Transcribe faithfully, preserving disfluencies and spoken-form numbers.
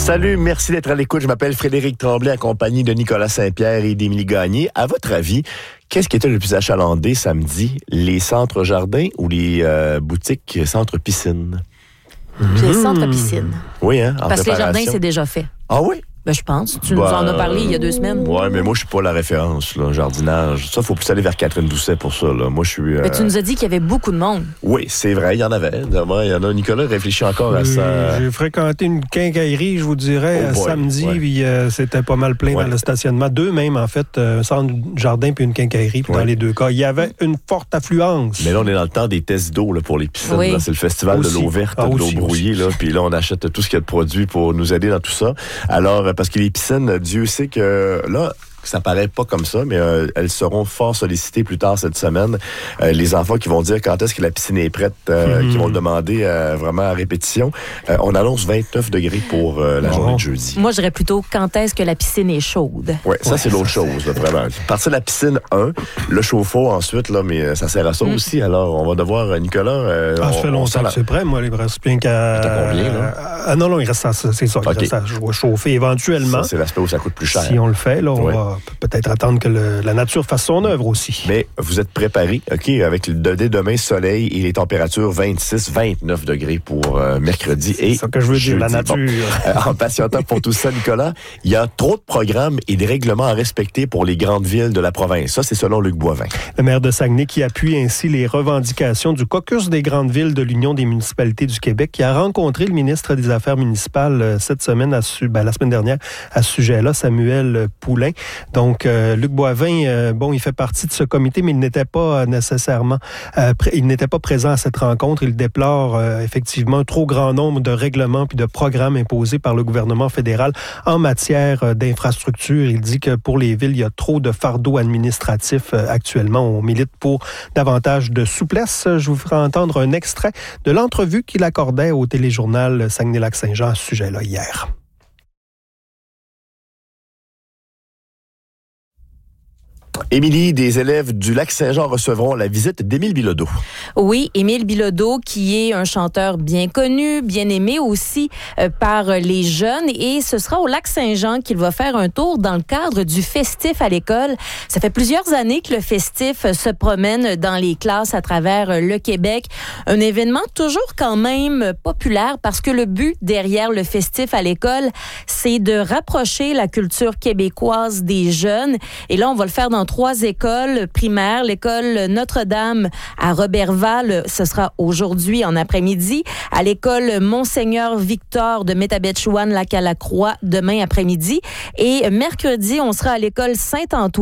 Salut, merci d'être à l'écoute. Je m'appelle Frédéric Tremblay, accompagné de Nicolas Saint-Pierre et d'Émilie Gagné. À votre avis, qu'est-ce qui était le plus achalandé samedi? Les centres jardins ou les euh, boutiques centres piscine? Les centres piscine. Oui, hein? En Parce que les jardins, préparation. c'est déjà fait. Ah oui? Ben, je pense. Tu Ben, nous en as parlé il y a deux semaines. Ouais, mais moi, je suis pas la référence, là, jardinage. Ça, faut plus aller vers Catherine Doucet pour ça, là. Moi, je suis... Euh... Mais tu nous as dit qu'il y avait beaucoup de monde. Oui, c'est vrai, il y en avait. Il y en a. Nicolas réfléchit encore à ça. Euh, J'ai fréquenté une quincaillerie, je vous dirais, Oh boy, samedi, ouais. puis euh, c'était pas mal plein Ouais. dans le stationnement. Deux même, en fait, euh, un centre jardin puis une quincaillerie, puis Ouais. dans les deux cas. Il y avait une forte affluence. Mais là, on est dans le temps des tests d'eau là, pour les piscines. Oui. Là. C'est le festival Aussi. de l'eau verte, Ah, de l'eau aussi, brouillée. Là. Puis là, on achète tout ce qu'il y a de produits pour nous aider dans tout ça. Alors, euh, parce que les piscines, Dieu sait que là, ça paraît pas comme ça, mais euh, elles seront fort sollicitées plus tard cette semaine. Euh, les enfants qui vont dire quand est-ce que la piscine est prête, euh, Mm-hmm. qui vont le demander euh, vraiment à répétition. Euh, on annonce vingt-neuf degrés pour euh, la Bon. journée de jeudi. Moi, je dirais plutôt quand est-ce que la piscine est chaude. Oui, ça, Ouais, c'est l'autre chose, là, vraiment. Partir de la piscine, un, le chauffe-eau ensuite, là, mais euh, ça sert à ça Mm. aussi. Alors, on va devoir, euh, Nicolas... Euh, Ah, ça on- fait on longtemps sent que la- c'est prêt, moi, il reste bien qu'à... T'as combien, là? Ah non, non, il reste à, c'est ça, il OK. reste à chauffer éventuellement. Ça, c'est l'aspect où ça coûte plus cher. Si on le fait, là, on Ouais. va peut-être attendre que le- la nature fasse son œuvre aussi. Mais vous êtes préparés, OK, avec le dès demain soleil et les températures vingt-six vingt-neuf degrés pour euh, mercredi et C'est ça que je veux dire, la jeudi. nature. Bon. Euh, en patientant pour tout ça, Nicolas, il y a trop de programmes et de règlements à respecter pour les grandes villes de la province. Ça, c'est selon Luc Boivin. Le maire de Saguenay qui appuie ainsi les revendications du caucus des grandes villes de l'Union des municipalités du Québec qui a rencontré le ministre des Affaires municipales euh, cette semaine, à su- ben, la semaine dernière, à ce sujet-là, Samuel Poulain. Donc, euh, Luc Boivin, euh, bon, il fait partie de ce comité, mais il n'était pas euh, nécessairement, euh, pré- il n'était pas présent à cette rencontre. Il déplore euh, effectivement un trop grand nombre de règlements puis de programmes imposés par le gouvernement fédéral en matière euh, d'infrastructure. Il dit que pour les villes, il y a trop de fardeaux administratifs euh, actuellement. On milite pour davantage de souplesse. Je vous ferai entendre un extrait de l'entrevue qu'il accordait au téléjournal Saguenay-Lac-Saint-Jean à ce sujet-là hier. Émilie, des élèves du Lac-Saint-Jean recevront la visite d'Émile Bilodeau. Oui, Émile Bilodeau, qui est un chanteur bien connu, bien aimé aussi euh, par les jeunes. Et ce sera au Lac-Saint-Jean qu'il va faire un tour dans le cadre du festif à l'école. Ça fait plusieurs années que le festif se promène dans les classes à travers le Québec. Un événement toujours quand même populaire parce que le but derrière le festif à l'école, c'est de rapprocher la culture québécoise des jeunes. Et là, on va le faire dans trois écoles primaires. L'école Notre-Dame à Roberval, ce sera aujourd'hui en après-midi. À l'école Monseigneur Victor de Métabetchouan-Lac-à-la-Croix demain après-midi. Et mercredi, on sera à l'école Saint-Antoine